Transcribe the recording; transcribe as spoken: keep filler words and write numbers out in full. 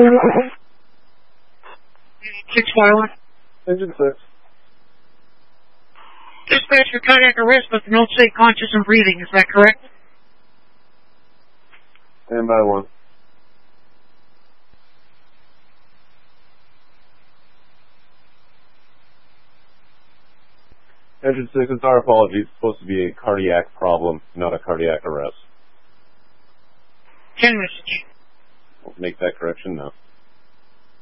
Six Pilot. Engine six. Dispatch for cardiac arrest, but don't say conscious and breathing. Is that correct? Stand by one. Engine six, it's our apologies. It's supposed to be a cardiac problem, not a cardiac arrest. Ten message. We'll make that correction now.